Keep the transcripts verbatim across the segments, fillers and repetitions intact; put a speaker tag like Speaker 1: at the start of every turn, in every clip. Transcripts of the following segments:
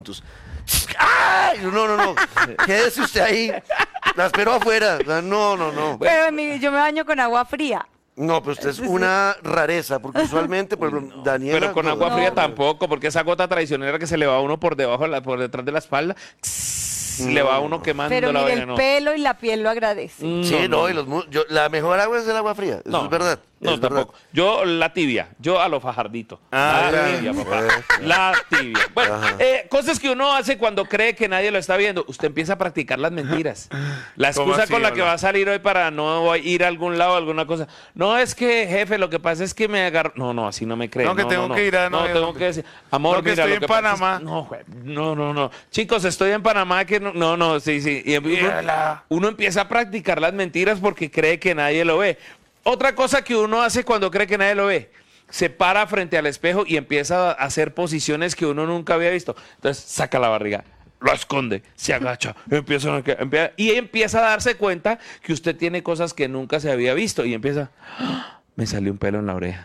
Speaker 1: ¡Ay! No, no, no. Quédese usted ahí. La espero afuera. No, no, no.
Speaker 2: Pero mi- yo me baño con agua fría.
Speaker 1: No, pero usted es una rareza, porque usualmente, por ejemplo, Daniela...
Speaker 3: Pero con
Speaker 1: no,
Speaker 3: agua
Speaker 1: no,
Speaker 3: fría
Speaker 1: no.
Speaker 3: tampoco, porque esa gota traicionera que se le va a uno por debajo, de la- por detrás de la espalda, tss, le va a uno quemando
Speaker 2: Pero
Speaker 3: la
Speaker 2: mire,
Speaker 3: vaina,
Speaker 2: el
Speaker 3: no.
Speaker 2: pelo y la piel lo agradece.
Speaker 3: Mm,
Speaker 1: Sí, no, y los mu- yo, la mejor agua es el agua fría, eso
Speaker 3: No,
Speaker 1: es verdad.
Speaker 3: No,
Speaker 1: es verdad.
Speaker 3: tampoco. Yo la tibia, yo a lo fajardito.
Speaker 1: Ah,
Speaker 3: la
Speaker 1: ya.
Speaker 3: tibia, papá.
Speaker 1: Bueno.
Speaker 3: La tibia. Bueno,
Speaker 1: Ajá.
Speaker 3: eh, cosas que uno hace cuando cree que nadie lo está viendo. Usted empieza a practicar las mentiras. La
Speaker 4: ¿Cómo
Speaker 3: excusa
Speaker 4: así,
Speaker 3: con la
Speaker 4: hola?
Speaker 3: que va a salir hoy para no ir a algún lado, alguna cosa. No, es que, jefe, lo que pasa es que me agarró. No, no, así no me creen.
Speaker 4: No, que tengo
Speaker 3: no.
Speaker 4: que ir a-
Speaker 3: No,
Speaker 4: no,
Speaker 3: tengo
Speaker 4: no.
Speaker 3: que decir. Amor,
Speaker 4: No, que
Speaker 3: mira,
Speaker 4: estoy
Speaker 3: lo
Speaker 4: en
Speaker 3: que pasa es-
Speaker 4: Panamá.
Speaker 3: no, jue- no, no, no. Chicos, estoy en Panamá. que No, no, no, sí, sí. Y uno,
Speaker 4: Mírala.
Speaker 3: uno empieza a practicar las mentiras porque cree que nadie lo ve. Otra cosa que uno hace cuando cree que nadie lo ve, se para frente al espejo y empieza a hacer posiciones que uno nunca había visto. Entonces saca la barriga, lo esconde, se agacha, empieza, a- empieza- y empieza a darse cuenta que usted tiene cosas que nunca se había visto y empieza, ¡ah! Me salió un pelo en la oreja.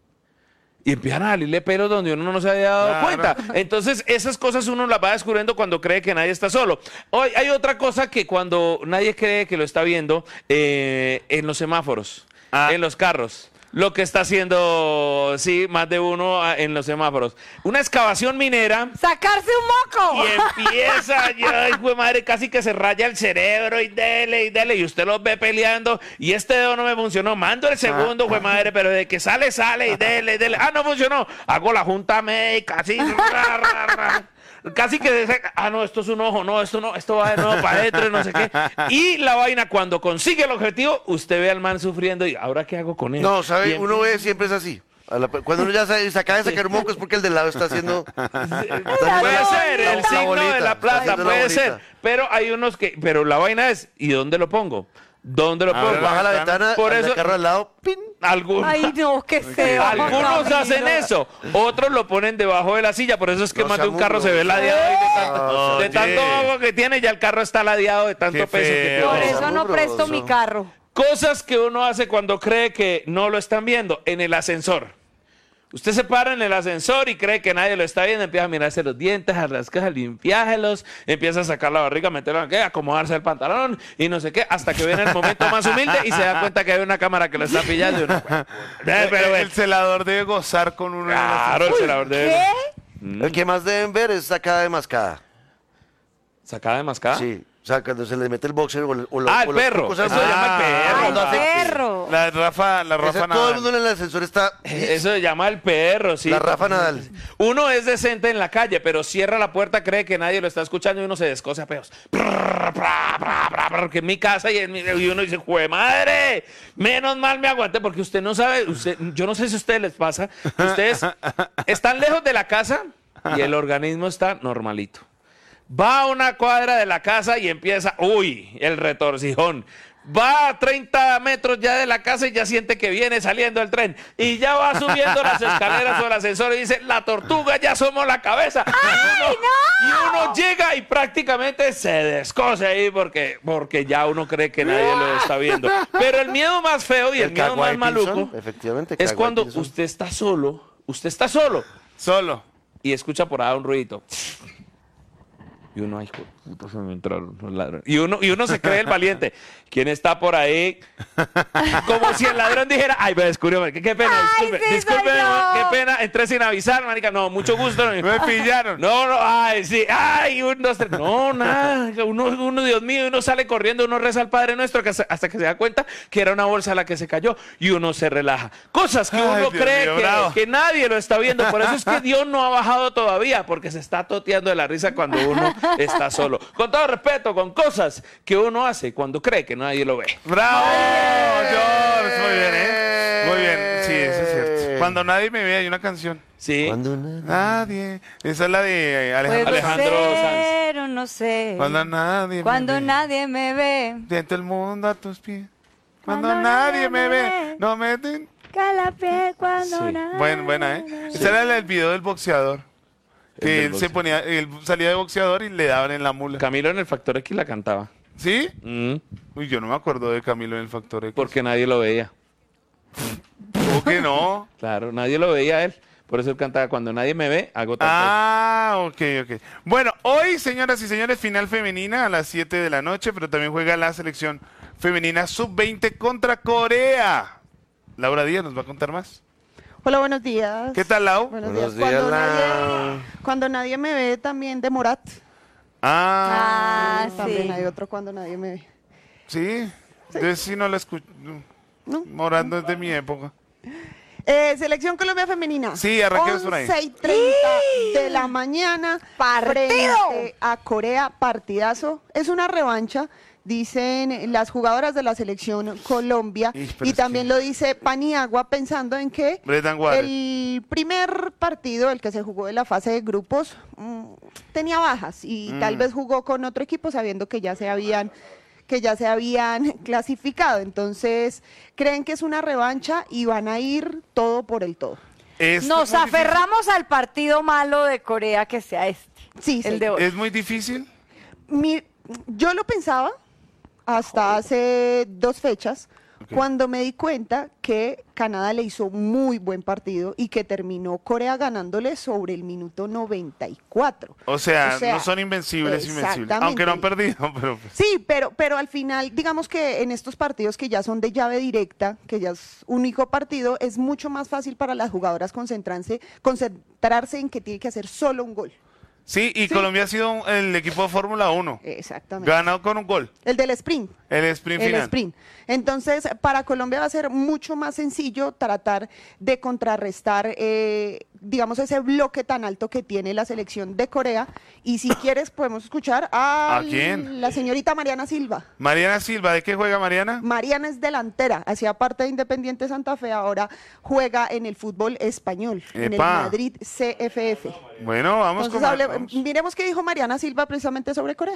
Speaker 3: Y empiezan a salirle pelos donde uno no se había dado
Speaker 4: Claro.
Speaker 3: cuenta. Entonces, esas cosas uno las va descubriendo cuando cree que nadie está solo. Hoy hay otra cosa que cuando nadie cree que lo está viendo, eh, en los semáforos,
Speaker 4: Ah.
Speaker 3: en los carros. Lo que está haciendo, sí, más de uno ah, en los semáforos. Una excavación minera.
Speaker 2: ¡Sacarse un moco!
Speaker 3: Y empieza, ya, hijo de madre, casi que se raya el cerebro y dele y dele. Y usted los ve peleando. Y este dedo no me funcionó. Mando el segundo, hijo de madre, pero de que sale, sale y dele y dele. Ah, no funcionó. Hago la junta médica, así. ra, ra, ra. Casi que dice, ah, no, esto es un ojo, no, esto no, esto va de nuevo para adentro, no sé qué. Y la vaina, cuando consigue el objetivo, usted ve al man sufriendo y ¿ahora qué hago con él?
Speaker 1: No,
Speaker 3: Y
Speaker 1: ¿sabe?
Speaker 3: em-
Speaker 1: Uno ve siempre es así. A la- cuando uno ya sabe- se acaba de sacar un moco es porque el del lado está haciendo... está
Speaker 3: Puede
Speaker 1: haciendo
Speaker 3: ser,
Speaker 1: la-
Speaker 3: el
Speaker 1: la
Speaker 3: signo
Speaker 1: bolita,
Speaker 3: de la
Speaker 1: está
Speaker 3: plata,
Speaker 1: haciendo la
Speaker 3: puede
Speaker 1: bolita.
Speaker 3: ser. Pero hay unos que, pero la vaina es, ¿y dónde lo pongo? ¿Dónde lo
Speaker 4: Abre
Speaker 3: pongo?
Speaker 1: Baja la
Speaker 4: ventana.
Speaker 1: ventana,
Speaker 3: Por
Speaker 1: al
Speaker 3: eso-
Speaker 1: carro al lado, ¡pin!
Speaker 3: Algunos,
Speaker 2: Ay, no, que feo.
Speaker 3: algunos
Speaker 2: Camilo.
Speaker 3: hacen eso, otros lo ponen debajo de la silla, por eso es que
Speaker 1: No
Speaker 3: más de
Speaker 1: sea
Speaker 3: un carro se ve
Speaker 1: mugroso.
Speaker 3: ladeado y de tanto, de
Speaker 4: Oye.
Speaker 3: tanto agua que tiene, ya el carro está ladeado de tanto
Speaker 4: Qué
Speaker 3: peso que
Speaker 4: feo.
Speaker 2: Por
Speaker 3: tiene.
Speaker 2: eso no
Speaker 1: Sabroso.
Speaker 2: presto mi carro.
Speaker 3: Cosas que uno hace cuando cree que no lo están viendo en el ascensor. Usted se para en el ascensor y cree que nadie lo está viendo, empieza a mirarse los dientes, a rascarse, a limpiárselos, empieza a sacar la barriga, meterlo en acomodarse el pantalón y no sé qué, hasta que viene el momento más humilde y se da cuenta que hay una cámara que lo está pillando. Y uno, "Bueno,
Speaker 4: El,
Speaker 3: pero
Speaker 4: el
Speaker 3: bueno".
Speaker 4: celador debe gozar con uno. en la-
Speaker 3: Claro, el celador de
Speaker 2: ¿Qué?
Speaker 1: El que más deben ver es sacada de mascada.
Speaker 3: ¿Sacada de mascada?
Speaker 1: Sí, o sea, cuando se le mete el boxer o, o, lo-
Speaker 3: Ah, el
Speaker 1: o los
Speaker 3: perro.
Speaker 1: cocos al
Speaker 3: Eso se
Speaker 1: cuello.
Speaker 3: llama el perro.
Speaker 2: Ay,
Speaker 1: cuando hace-
Speaker 2: perro.
Speaker 4: La Rafa, la
Speaker 1: Ese-
Speaker 4: Rafa
Speaker 1: todo el
Speaker 4: Nadal.
Speaker 1: mundo en el ascensor está...
Speaker 3: Eso se llama el perro, sí.
Speaker 1: La Rafa Nadal.
Speaker 3: Uno es decente en la calle, pero cierra la puerta, cree que nadie lo está escuchando y uno se descoce a peos. Prrr, pra, pra, pra, pra, que en mi casa y, en mi- y uno dice, ¡jue madre! Menos mal me aguanté, porque usted no sabe, usted, yo no sé si a ustedes les pasa, que ustedes están lejos de la casa y el organismo está normalito. Va a una cuadra de la casa y empieza, uy, el retorcijón. Va a treinta metros ya de la casa y ya siente que viene saliendo el tren. Y ya va subiendo las escaleras o el ascensor y dice, la tortuga, ya somos la cabeza. Y uno, y uno llega y prácticamente se descoce ahí porque, porque ya uno cree que nadie lo está viendo. Pero el miedo más feo y el,
Speaker 1: El
Speaker 3: miedo
Speaker 1: Caguay
Speaker 3: más
Speaker 1: Pilson,
Speaker 3: maluco
Speaker 1: efectivamente,
Speaker 3: es
Speaker 1: Caguay
Speaker 3: cuando
Speaker 1: Pilson.
Speaker 3: usted está solo, usted está solo
Speaker 4: Solo.
Speaker 3: y escucha por ahí un ruidito. Y uno, ay, hijo de puta, se me entraron los ladrones. Y uno, y uno se cree el valiente. ¿Quién está por ahí? Como si el ladrón dijera, ay, me descubrió, marica, qué pena,
Speaker 2: Ay,
Speaker 3: disculpe,
Speaker 2: sí,
Speaker 3: disculpe,
Speaker 2: soy yo.
Speaker 3: qué pena, entré sin avisar, marica, no, mucho gusto.
Speaker 4: Me pillaron.
Speaker 3: No, no, ay, sí, ay, un, dos, tres. No, nada, uno, uno, Dios mío, uno sale corriendo, uno reza al Padre Nuestro que hasta, hasta que se da cuenta que era una bolsa la que se cayó y uno se relaja. Cosas que
Speaker 4: Ay,
Speaker 3: uno
Speaker 4: Dios
Speaker 3: cree
Speaker 4: mío,
Speaker 3: que,
Speaker 4: bravo.
Speaker 3: que nadie lo está viendo. Por eso es que Dios no ha bajado todavía, porque se está toteando de la risa cuando uno está solo. Con todo respeto, con cosas que uno hace cuando cree que nadie lo ve.
Speaker 4: ¡Bravo! George, muy bien, ¿eh? Muy bien, sí, eso es cierto. Cuando nadie me ve, hay una canción.
Speaker 3: Sí.
Speaker 1: Cuando nadie-
Speaker 4: Nadie. Esa es la de eh,
Speaker 2: Puedo
Speaker 4: Alejandro.
Speaker 3: Alejandro
Speaker 2: ser o no sé.
Speaker 4: Cuando nadie
Speaker 2: Cuando
Speaker 4: me ve.
Speaker 2: nadie me ve.
Speaker 4: Siento el mundo a tus pies. Cuando,
Speaker 2: Cuando
Speaker 4: nadie
Speaker 2: nadie
Speaker 4: me
Speaker 2: me
Speaker 4: ve.
Speaker 2: ve.
Speaker 4: No me den.
Speaker 2: Calapié cuando
Speaker 3: Sí.
Speaker 2: nadie
Speaker 4: Buen, buena, ¿eh?
Speaker 2: me ve.
Speaker 4: Ese era el video del boxeador.
Speaker 3: El
Speaker 4: Que
Speaker 3: del
Speaker 4: él se
Speaker 3: boxeador.
Speaker 4: ponía, él salía de boxeador y le daban en la mula.
Speaker 3: Camilo en el Factor X la cantaba.
Speaker 4: ¿Sí?
Speaker 3: Mm,
Speaker 4: Uy, yo no me acuerdo de Camilo en el Factor X.
Speaker 3: porque nadie lo veía.
Speaker 4: ¿Cómo que no?
Speaker 3: Claro, nadie lo veía a él. Por eso él cantaba, cuando nadie me ve, hago tal
Speaker 4: Ah, ok, ok. Bueno, hoy, señoras y señores, final femenina a las siete de la noche, pero también juega la selección femenina sub veinte contra Corea. Laura Díaz nos va a contar más.
Speaker 5: Hola, buenos días.
Speaker 4: ¿Qué tal, Lau?
Speaker 5: Buenos,
Speaker 1: Buenos
Speaker 5: días.
Speaker 1: días,
Speaker 5: Cuando,
Speaker 1: Lau.
Speaker 5: nadie, cuando nadie me ve, también de Morat.
Speaker 4: Ah,
Speaker 2: Ah,
Speaker 5: También
Speaker 2: sí.
Speaker 5: hay otro cuando nadie me ve.
Speaker 4: sí. Yo sí no la escucho.
Speaker 5: ¿No?
Speaker 4: Morando es de mi época.
Speaker 5: Eh, Selección Colombia Femenina.
Speaker 4: Sí, arranquemos por ahí.
Speaker 5: once y treinta de la mañana.
Speaker 2: ¡Partido!
Speaker 5: Frente a Corea, partidazo. Es una revancha, dicen las jugadoras de la Selección Colombia.
Speaker 4: Ih, pero
Speaker 5: Y
Speaker 4: es
Speaker 5: también
Speaker 4: que-
Speaker 5: lo dice Paniagua, pensando en que
Speaker 4: Brettan Waters.
Speaker 5: el primer partido, el que se jugó en la fase de grupos, mm, tenía bajas. Y
Speaker 4: Mm.
Speaker 5: tal vez jugó con otro equipo sabiendo que ya se habían que ya se habían clasificado. Entonces, creen que es una revancha y van a ir todo por el todo.
Speaker 4: Es
Speaker 2: Nos
Speaker 4: muy difícil.
Speaker 2: aferramos al partido malo de Corea que sea este.
Speaker 5: Sí,
Speaker 2: el
Speaker 5: sí.
Speaker 2: de hoy.
Speaker 4: Es muy difícil.
Speaker 5: Mi- yo lo pensaba hasta hace dos fechas,
Speaker 4: Ok.
Speaker 5: cuando me di cuenta que Canadá le hizo muy buen partido y que terminó Corea ganándole sobre el minuto noventa y cuatro.
Speaker 4: O sea,
Speaker 5: O sea,
Speaker 4: no son invencibles, invencibles.
Speaker 5: exactamente.
Speaker 4: Aunque no han perdido, pero pues,
Speaker 5: Sí, pero, pero al final, digamos que en estos partidos que ya son de llave directa, que ya es único partido, es mucho más fácil para las jugadoras concentrarse, concentrarse en que tiene que hacer solo un gol.
Speaker 4: sí, y
Speaker 5: Sí.
Speaker 4: Colombia ha sido el equipo de Fórmula uno.
Speaker 5: Exactamente.
Speaker 4: Ganado con un gol.
Speaker 5: El del sprint.
Speaker 4: El sprint
Speaker 5: El
Speaker 4: final.
Speaker 5: sprint. Entonces, para Colombia va a ser mucho más sencillo tratar de contrarrestar, eh, digamos, ese bloque tan alto que tiene la selección de Corea. Y si quieres, podemos escuchar a,
Speaker 4: ¿A quién?
Speaker 5: la señorita Mariana Silva.
Speaker 4: Mariana Silva, ¿de qué juega Mariana?
Speaker 5: Mariana es delantera, hacía parte de Independiente Santa Fe, ahora juega en el fútbol español, en el
Speaker 4: Epa.
Speaker 5: Madrid C F F.
Speaker 4: Bueno, vamos
Speaker 5: Entonces,
Speaker 4: con
Speaker 5: hable-
Speaker 4: vamos.
Speaker 5: miremos qué dijo Mariana Silva precisamente sobre Corea.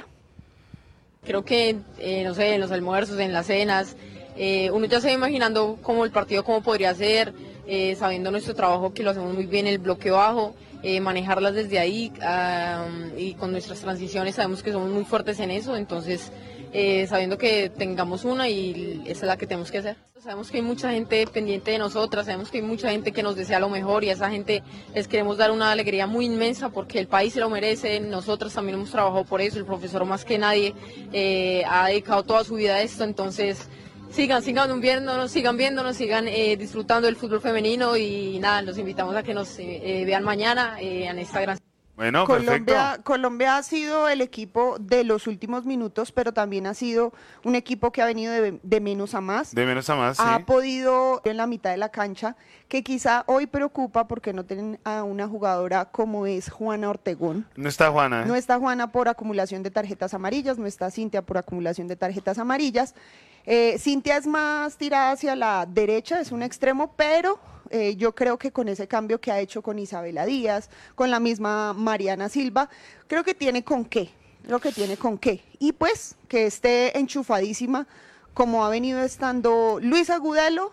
Speaker 6: Creo que, eh, no sé, en los almuerzos, en las cenas, eh, uno ya se va imaginando cómo el partido, cómo podría ser, eh, sabiendo nuestro trabajo que lo hacemos muy bien, el bloque bajo, eh, manejarlas desde ahí ah, y con nuestras transiciones sabemos que somos muy fuertes en eso, entonces eh, sabiendo que tengamos una y esa es la que tenemos que hacer. Sabemos que hay mucha gente pendiente de nosotras, sabemos que hay mucha gente que nos desea lo mejor y a esa gente les queremos dar una alegría muy inmensa porque el país se lo merece, nosotras también hemos trabajado por eso, el profesor más que nadie eh, ha dedicado toda su vida a esto, entonces sigan, sigan viéndonos, sigan viéndonos, sigan eh, disfrutando del fútbol femenino y nada, los invitamos a que nos eh, vean mañana eh, en esta gran...
Speaker 4: Bueno,
Speaker 5: Colombia,
Speaker 4: perfecto.
Speaker 5: Colombia ha sido el equipo de los últimos minutos, pero también ha sido un equipo que ha venido de, de menos a más.
Speaker 4: De menos a más, sí.
Speaker 5: Ha podido en la mitad de la cancha, que quizá hoy preocupa porque no tienen a una jugadora como es Juana Ortegón.
Speaker 4: No está Juana, ¿eh?
Speaker 5: No está Juana por acumulación de tarjetas amarillas, no está Cintia por acumulación de tarjetas amarillas. Eh, Cintia es más tirada hacia la derecha, es un extremo, pero eh, yo creo que con ese cambio que ha hecho con Isabela Díaz, con la misma Mariana Silva, creo que tiene con qué, creo que tiene con qué. Y pues que esté enchufadísima como ha venido estando Luis Agudelo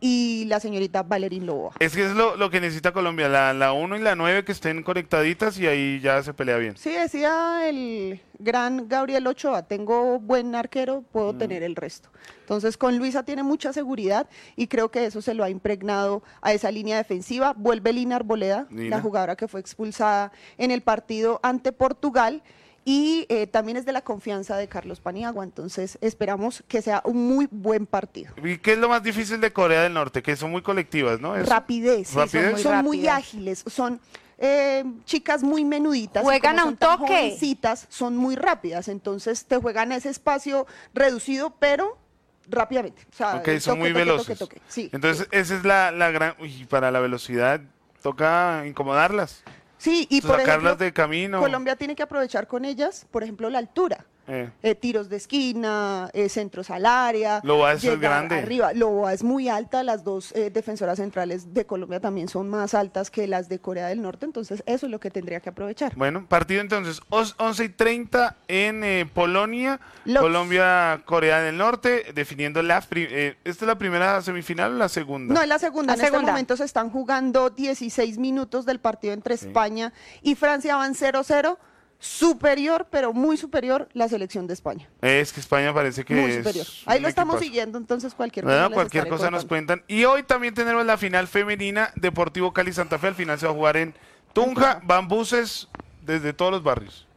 Speaker 5: y la señorita Valerín Loboa.
Speaker 4: Es que es lo, lo que necesita Colombia, la, la uno y la nueve que estén conectaditas y ahí ya se pelea bien.
Speaker 5: Sí, decía el gran Gabriel Ochoa, tengo buen arquero, puedo tener el resto. Entonces con Luisa tiene mucha seguridad y creo que eso se lo ha impregnado a esa línea defensiva. Vuelve Lina Arboleda,
Speaker 4: Lina.
Speaker 5: la jugadora que fue expulsada en el partido ante Portugal. Y eh, también es de la confianza de Carlos Paniagua, entonces esperamos que sea un muy buen partido.
Speaker 4: ¿Y qué es lo más difícil de Corea del Norte? Que son muy colectivas, ¿no? Eso.
Speaker 5: Rapidez, sí,
Speaker 4: ¿Rapidez?
Speaker 5: son, son muy
Speaker 2: Rápidas.
Speaker 5: ágiles, son eh, chicas muy menuditas. y
Speaker 2: Juegan
Speaker 5: como
Speaker 2: a
Speaker 5: son
Speaker 2: un
Speaker 5: tan
Speaker 2: toque.
Speaker 5: jovencitas, son muy rápidas, entonces te juegan a ese espacio reducido, pero rápidamente. O sea,
Speaker 4: Ok,
Speaker 5: toque,
Speaker 4: son muy
Speaker 5: toque,
Speaker 4: veloces.
Speaker 5: toque, toque. Sí,
Speaker 4: Entonces, esa es la, la gran... Uy, para la velocidad toca incomodarlas.
Speaker 5: sí, y por
Speaker 4: sacarlas
Speaker 5: ejemplo,
Speaker 4: de camino.
Speaker 5: Colombia tiene que aprovechar con ellas, por ejemplo, la altura.
Speaker 4: Eh.
Speaker 5: Eh, tiros de esquina, eh, centros al área.
Speaker 4: Loboa es
Speaker 5: llegar
Speaker 4: grande.
Speaker 5: Arriba. Loboa es muy alta, las dos eh, defensoras centrales de Colombia también son más altas que las de Corea del Norte, entonces eso es lo que tendría que aprovechar.
Speaker 4: Bueno, partido entonces, os- once y treinta en eh, Polonia,
Speaker 5: Los-
Speaker 4: Colombia, Corea del Norte, definiendo la... pri- eh, ¿esta es la primera semifinal o la segunda?
Speaker 5: No, es la segunda.
Speaker 2: La
Speaker 5: en este
Speaker 2: segunda.
Speaker 5: momento se están jugando dieciséis minutos del partido entre España y Francia, van cero cero. superior, pero muy superior la selección de España.
Speaker 4: Es que España parece que
Speaker 5: Muy
Speaker 4: es
Speaker 5: superior. Ahí
Speaker 4: un
Speaker 5: lo estamos
Speaker 4: equipazo.
Speaker 5: siguiendo, entonces cualquier cosa.
Speaker 4: Bueno,
Speaker 5: les
Speaker 4: cualquier
Speaker 5: estaré
Speaker 4: cosa nos
Speaker 5: contando.
Speaker 4: cuentan. Y hoy también tenemos la final femenina, Deportivo Cali Santa Fe. Al final se va a jugar en Tunja, Bambuses, desde todos los barrios.